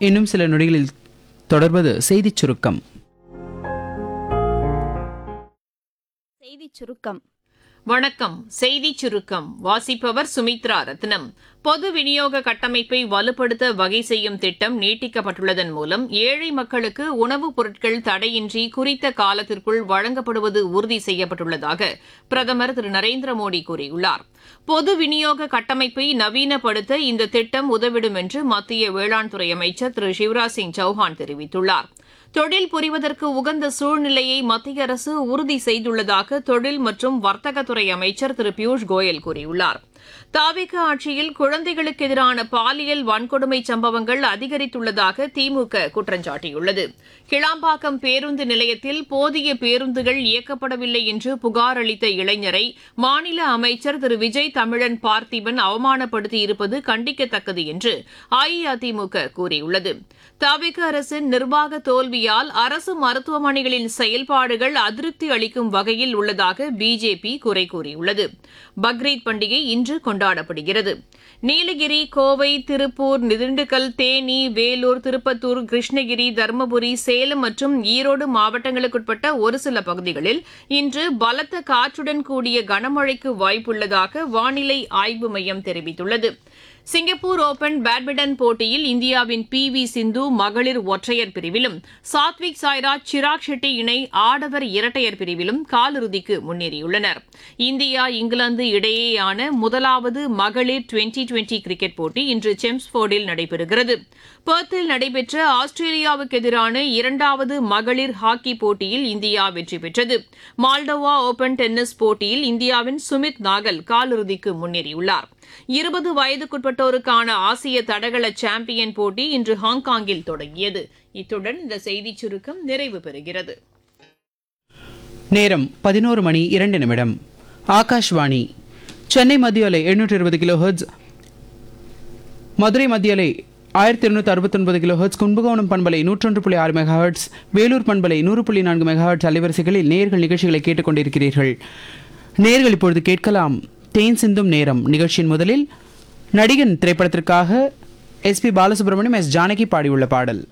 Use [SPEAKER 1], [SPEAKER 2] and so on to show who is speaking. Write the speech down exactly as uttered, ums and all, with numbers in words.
[SPEAKER 1] இன்னும் சில நொடிகளில் தொடர்வது செய்திச் சுருக்கம்.
[SPEAKER 2] செய்திச் சுருக்கம்.
[SPEAKER 3] வணக்கம். செய்திச் சுருக்கம் வாசிப்பவர் சுமித்ரா ரத்னம். பொது விநியோக கட்டமைப்பை வலுப்படுத்த வகை செய்யும் திட்டம் நீட்டிக்கப்பட்டுள்ளதன் மூலம் ஏழை மக்களுக்கு உணவுப் பொருட்கள் தடையின்றி குறித்த காலத்திற்குள் வழங்கப்படுவது உறுதி செய்யப்பட்டுள்ளதாக பிரதமர் திரு நரேந்திர மோடி கூறியுள்ளார். பொது விநியோக கட்டமைப்பை நவீனப்படுத்த இந்த திட்டம் உதவிடும் என்று மத்திய வேளாண் துறை அமைச்சர் திரு சிவராஜ் சிங் சௌஹான் தெரிவித்துள்ளார். தொழில் புரிவதற்கு உகந்த சூழ்நிலையை மத்திய அரசு உறுதி செய்துள்ளதாக தொழில் மற்றும் வர்த்தகத்துறை அமைச்சர் திரு பியூஷ் கோயல் கூறியுள்ளார். தாவேகா ஆட்சியில் குழந்தைகளுக்கு எதிரான பாலியல் வன்கொடுமை சம்பவங்கள் அதிகரித்துள்ளதாக திமுக குற்றம் சாட்டியுள்ளது. கிளாம்பாக்கம் பேருந்து நிலையத்தில் போதிய பேருந்துகள் இயக்கப்படவில்லை என்று புகார் அளித்த இளைஞரை மாநில அமைச்சர் திரு விஜய் தமிழன் பார்த்திபன் அவமானப்படுத்தியிருப்பது கண்டிக்கத்தக்கது என்று அஇஅதிமுக கூறியுள்ளது. தாவேகா அரசின் நிர்வாக தோல்வியால் அரசு மருத்துவமனைகளின் செயல்பாடுகள் அதிருப்தி அளிக்கும் வகையில் உள்ளதாக பிஜேபி குறை கூறியுள்ளது. பக்ரீத் பண்டிகை இன்று கொண்டாடப்படுகிறது. நீலகிரி, கோவை, திருப்பூர், திண்டுக்கல், தேனி, வேலூர், திருப்பத்தூர், கிருஷ்ணகிரி, தருமபுரி, சேலம் மற்றும் ஈரோடு மாவட்டங்களுக்குட்பட்ட ஒரு சில பகுதிகளில் இன்று பலத்த காற்றுடன் கூடிய கனமழைக்கு வாய்ப்புள்ளதாக வானிலை ஆய்வு மையம் தெரிவித்துள்ளது. சிங்கப்பூர் ஓபன் பேட்மிண்டன் போட்டியில் இந்தியாவின் பி வி சிந்து மகளிர் ஒற்றையர் பிரிவிலும் சாத்விக் சாய்ராஜ் சிராக் ஷெட்டி இணை ஆடவர் இரட்டையர் பிரிவிலும் காலிறுதிக்கு முன்னேறியுள்ளனர். இந்தியா இங்கிலாந்து இடையேயான முதலாவது மகளிர் டுவெண்டி டுவெண்டி கிரிக்கெட் போட்டி இன்று செம்ஸ்போர்டில் நடைபெறுகிறது. பெர்த்தில் நடைபெற்ற ஆஸ்திரேலியாவுக்கு எதிரான இரண்டாவது மகளிர் ஹாக்கி போட்டியில் இந்தியா வெற்றி பெற்றது. மால்டோவா ஓபன் டென்னிஸ் போட்டியில் இந்தியாவின் சுமித் நாகல் காலிறுதிக்கு முன்னேறியுள்ளார். இருபது வயதுக்குட்பட்டோருக்கான ஆசிய தடகள சாம்பியன் போட்டி இன்று ஹாங்காங்கில் தொடங்கியது. இத்துடன் இந்த செய்திச் சுருக்கம் நிறைவு பெறுகிறது.
[SPEAKER 1] நேரம் பதினோரு மணி இரண்டு நிமிடம். ஆகாஷ்வாணி சென்னை மத்திய அலை எழுநூற்று இருபது கிலோ ஹெர்ட்ஸ், மதுரை மத்திய அலை ஆயிரத்தி இருநூற்றி அறுபத்தி ஒன்பது கிலோ ஹெர்ட்ஸ், கும்பகோணம் பண்பலை நூற்றொன்று புள்ளி ஆறு மெகா ஹெர்ட்ஸ், வேலூர் பண்பலை நூறு புள்ளி நான்கு மெகா ஹெர்ட்ஸ் அலைவரிசைகளில் நேர்கள் நிகழ்ச்சிகளை கேட்டுக்கொண்டிருக்கிறீர்கள். நேர்கள் இப்பொழுது கேட்கலாம் தேன் சிந்தும் நேரம். நிகழ்ச்சியின் முதலில் நடிகன் திரைப்படத்திற்காக S B Balasubramaniam, S Janaki பாடியுள்ள பாடல்.